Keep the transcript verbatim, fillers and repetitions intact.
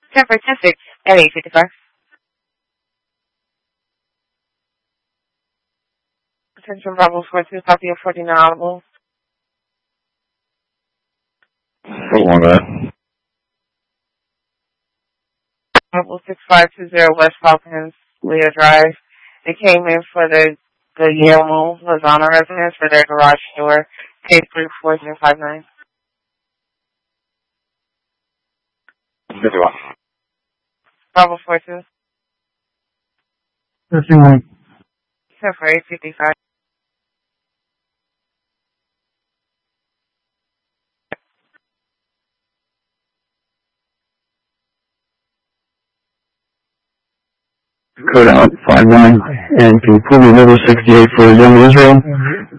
San Francisco at eight fifty-five. Attention Bravo four two, copy of fourteen audible. Hold on, man. Audible six five two zero West Falcons, Leah Drive. They came in for the Guillermo Lozano residence for their garage door, case three four zero five nine. fifty-one. Bravo four two. fifty-one. Ten for eight fifty-five. Code out five nine. And can you pull me another sixty-eight for young Israel?